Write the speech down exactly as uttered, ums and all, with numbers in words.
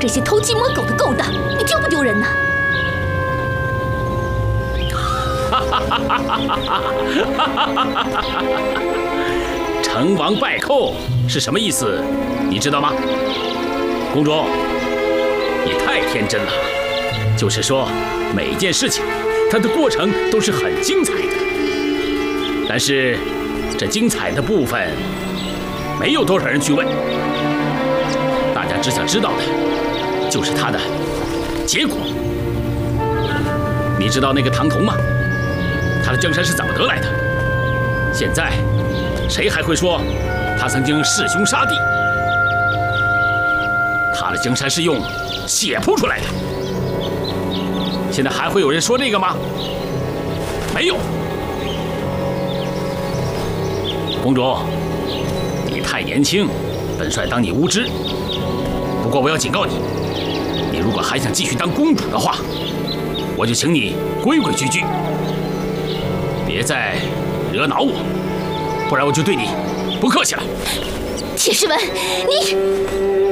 这些偷鸡摸狗的勾当，你丢不丢人呢？ 哈哈哈哈哈哈！成王败寇是什么意思？你知道吗？公主，你太天真了。就是说，每一件事情，它的过程都是很精彩的。但是，这精彩的部分，没有多少人去问。大家只想知道的，就是它的结果。你知道那个唐童吗？他的江山是怎么得来的？现在，谁还会说他曾经弑兄杀弟？他的江山是用血铺出来的。现在还会有人说这个吗？没有。公主，你太年轻，本帅当你无知。不过我要警告你，你如果还想继续当公主的话，我就请你规规矩矩。别再惹恼我，不然我就对你不客气了。 铁世文，你。